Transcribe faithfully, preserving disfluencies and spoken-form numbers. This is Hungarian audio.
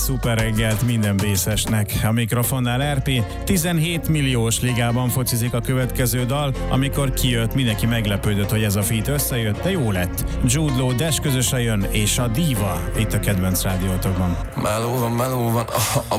szuper reggelt minden bészesnek. A mikrofonnál er pé, tizenhét milliós ligában focizik a következő dal. Amikor kijött, mindenki meglepődött, hogy ez a feat összejött, de jó lett. Jude Law, Dash közösen jön, és a Diva itt a kedvenc rádiótokban. Meló van, meló van, a, a